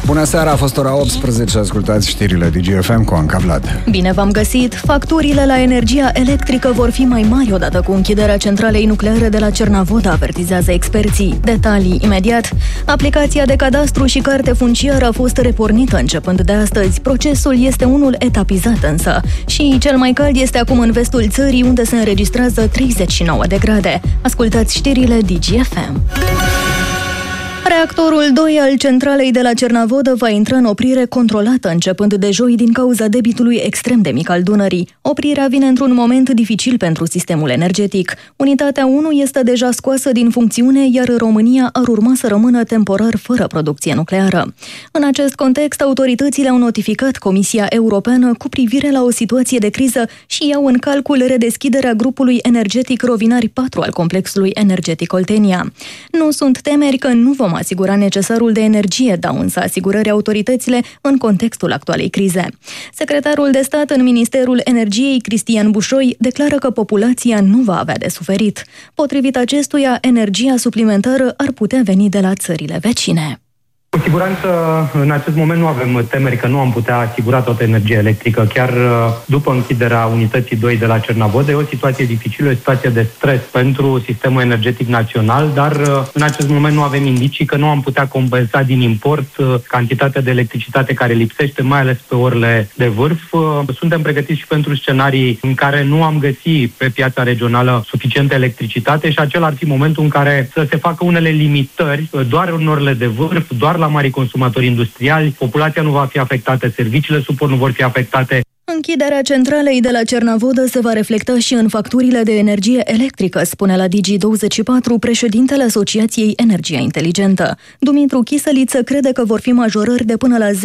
Bună seara, a fost ora 18, ascultați știrile DGFM cu Anca Vlad. Bine v-am găsit! Facturile la energia electrică vor fi mai mari odată cu închiderea centralei nucleare de la Cernavodă, avertizează experții. Detalii imediat. Aplicația de cadastru și carte funciară a fost repornită începând de astăzi. Procesul este unul etapizat însă. Și cel mai cald este acum în vestul țării, unde se înregistrează 39 de grade. Ascultați știrile DGFM. Reactorul 2 al centralei de la Cernavodă va intra în oprire controlată începând de joi din cauza debitului extrem de mic al Dunării. Oprirea vine într-un moment dificil pentru sistemul energetic. Unitatea 1 este deja scoasă din funcțiune, iar România ar urma să rămână temporar fără producție nucleară. În acest context, autoritățile au notificat Comisia Europeană cu privire la o situație de criză și iau în calcul redeschiderea grupului energetic Rovinari 4 al complexului energetic Oltenia. Nu sunt temeri că nu vom asigura necesarul de energie, dau însă asigurări autoritățile în contextul actualei crize. Secretarul de stat în Ministerul Energiei, Cristian Bușoi, declară că populația nu va avea de suferit. Potrivit acestuia, energia suplimentară ar putea veni de la țările vecine. Cu siguranță, în acest moment nu avem temeri că nu am putea asigura toată energia electrică. Chiar după închiderea unității 2 de la Cernavodă, e o situație dificilă, o situație de stres pentru sistemul energetic național, dar în acest moment nu avem indicii că nu am putea compensa din import cantitatea de electricitate care lipsește, mai ales pe orele de vârf. Suntem pregătiți și pentru scenarii în care nu am găsit pe piața regională suficientă electricitate și acela ar fi momentul în care să se facă unele limitări doar în orele de vârf, doar la mari consumatori industriali, populația nu va fi afectată, serviciile suport nu vor fi afectate. Închiderea centralei de la Cernavodă se va reflecta și în facturile de energie electrică, spune la Digi24 președintele Asociației Energia Inteligentă. Dumitru Chisăliță crede că vor fi majorări de până la 10-15%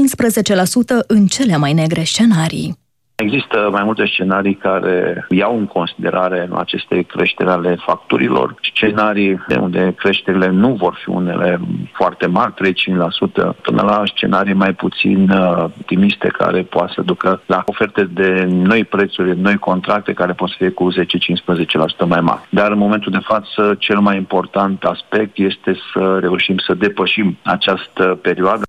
în cele mai negre scenarii. Există mai multe scenarii care iau în considerare aceste creșteri ale facturilor, scenarii unde creșterile nu vor fi unele foarte mari, 3-5%, până la scenarii mai puțin optimiste care poate să ducă la oferte de noi prețuri, noi contracte care pot să fie cu 10-15% mai mari. Dar în momentul de față, cel mai important aspect este să reușim să depășim această perioadă.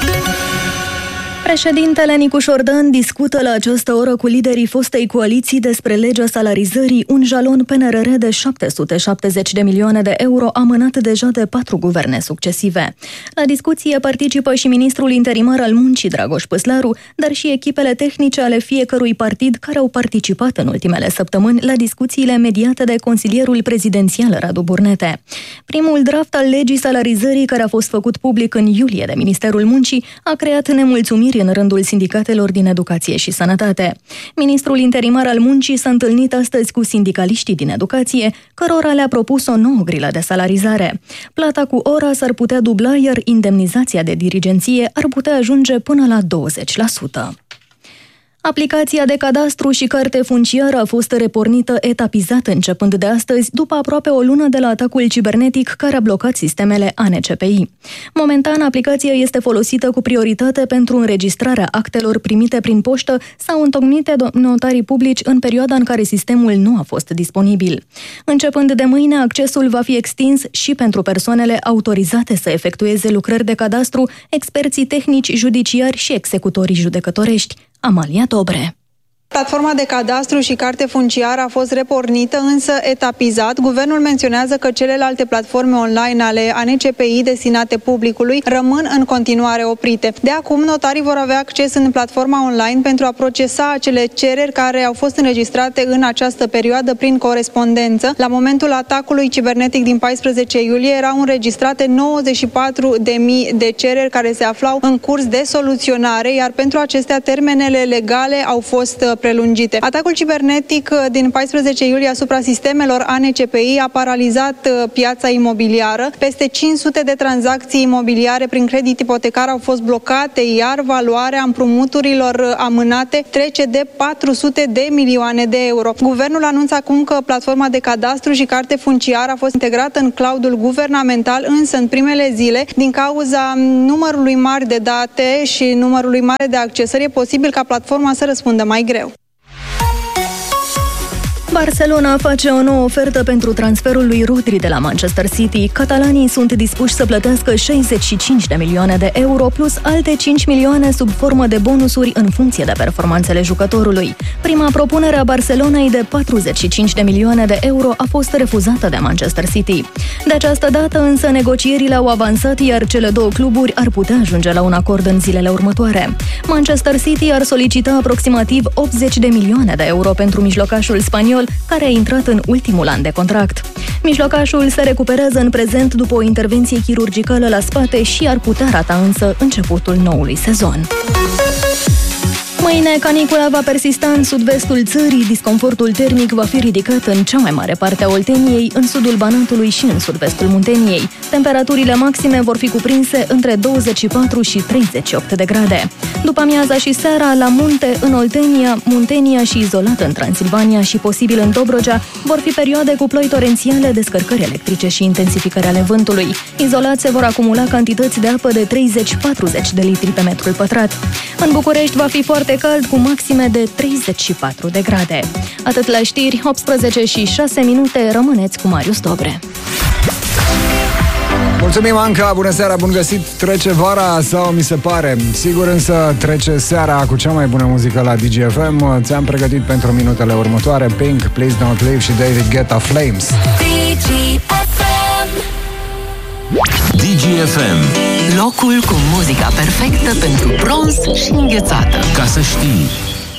Președintele Nicu Șordan discută la această oră cu liderii fostei coaliții despre legea salarizării, un jalon PNRR de 770 de milioane de euro amânat deja de 4 guverne succesive. La discuție participă și ministrul interimar al muncii Dragoș Păslaru, dar și echipele tehnice ale fiecărui partid care au participat în ultimele săptămâni la discuțiile mediate de consilierul prezidențial Radu Burnete. Primul draft al legii salarizării, care a fost făcut public în iulie de Ministerul Muncii, a creat nemulțumiri în rândul sindicatelor din educație și sănătate. Ministrul interimar al muncii s-a întâlnit astăzi cu sindicaliștii din educație, cărora le-a propus o nouă grilă de salarizare. Plata cu ora s-ar putea dubla, iar indemnizația de dirigenție ar putea ajunge până la 20%. Aplicația de cadastru și carte funciară a fost repornită etapizat începând de astăzi, după aproape o lună de la atacul cibernetic care a blocat sistemele ANCPI. Momentan, aplicația este folosită cu prioritate pentru înregistrarea actelor primite prin poștă sau întocmite notarii publici în perioada în care sistemul nu a fost disponibil. Începând de mâine, accesul va fi extins și pentru persoanele autorizate să efectueze lucrări de cadastru, experții tehnici judiciari și executorii judecătorești. Amalia Dobre. Platforma de cadastru și carte funciară a fost repornită, însă etapizat. Guvernul menționează că celelalte platforme online ale ANCPI destinate publicului rămân în continuare oprite. De acum, notarii vor avea acces în platforma online pentru a procesa acele cereri care au fost înregistrate în această perioadă prin corespondență. La momentul atacului cibernetic din 14 iulie erau înregistrate 94.000 de cereri care se aflau în curs de soluționare, iar pentru acestea termenele legale au fost prelungite. Atacul cibernetic din 14 iulie asupra sistemelor ANCPI a paralizat piața imobiliară. Peste 500 de tranzacții imobiliare prin credit ipotecar au fost blocate, iar valoarea împrumuturilor amânate trece de 400 de milioane de euro. Guvernul anunță acum că platforma de cadastru și carte funciară a fost integrată în cloudul guvernamental, însă în primele zile, din cauza numărului mare de date și numărului mare de accesări, e posibil ca platforma să răspundă mai greu. Barcelona face o nouă ofertă pentru transferul lui Rodri de la Manchester City. Catalanii sunt dispuși să plătească 65 de milioane de euro plus alte 5 milioane sub formă de bonusuri în funcție de performanțele jucătorului. Prima propunere a Barcelonei de 45 de milioane de euro a fost refuzată de Manchester City. De această dată însă negocierile au avansat, iar cele două cluburi ar putea ajunge la un acord în zilele următoare. Manchester City ar solicita aproximativ 80 de milioane de euro pentru mijlocașul spaniol, care a intrat în ultimul an de contract. Mijlocașul se recuperează în prezent după o intervenție chirurgicală la spate și ar putea rata însă începutul noului sezon. Mâine, canicula va persista în sud-vestul țării, disconfortul termic va fi ridicat în cea mai mare parte a Olteniei, în sudul Banatului și în sud-vestul Munteniei. Temperaturile maxime vor fi cuprinse între 24 și 38 de grade. După amiaza și seara, la munte, în Oltenia, Muntenia și izolat în Transilvania și posibil în Dobrogea, vor fi perioade cu ploi torențiale, descărcări electrice și intensificări ale vântului. Izolat se vor acumula cantități de apă de 30-40 de litri pe metrul pătrat. În București va fi foarte cald, cu maxime de 34 de grade. Atât la știri, 18 și 6 minute, rămâneți cu Marius Dobre. Mulțumim, Anca, bună seara, bun găsit. Trece vara sau mi se pare. Sigur însă trece seara cu cea mai bună muzică la DGFM. Ți-am pregătit pentru minutele următoare Pink, Please Don't Leave și David Guetta, Flames. DGFM, locul cu muzica perfectă pentru bronz și înghețată. ca să știi.